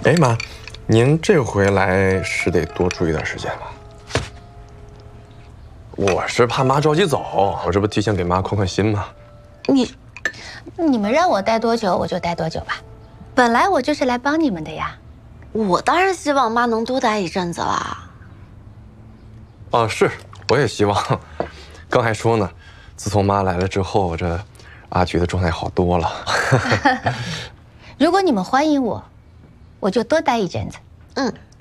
哎妈，您这回来是得多住一段时间了。我是怕妈着急走，我这不提前给妈宽宽心吗？ 你们让我待多久我就待多久吧，本来我就是来帮你们的呀。 我当然希望妈能多待一阵子啦。 哦，是，我也希望。刚还说呢，自从妈来了之后，这阿菊的状态好多了。 如果你们欢迎我，我就多待一阵子。 嗯。